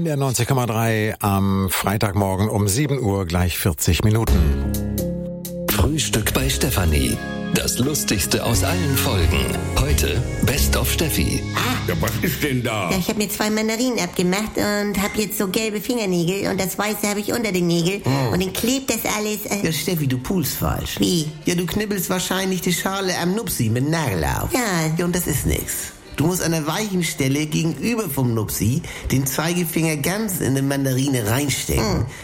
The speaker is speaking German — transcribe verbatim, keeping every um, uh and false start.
der neunzig Komma drei am Freitagmorgen um sieben Uhr gleich vierzig Minuten. Frühstück bei Stefanie. Das Lustigste aus allen Folgen. Heute Best of Steffi. Ja, was ist denn da? Ja, ich habe mir zwei Mandarinen abgemacht und habe jetzt so gelbe Fingernägel und das Weiße habe ich unter den Nägeln Oh. und dann klebt das alles. Äh, Ja, Steffi, du pulst falsch. Wie? Ja, du knibbelst wahrscheinlich die Schale am Nupsi mit Nagel auf. Ja. Ja, und das ist nix. Du musst an der weichen Stelle gegenüber vom Nupsi den Zeigefinger ganz in die Mandarine reinstecken.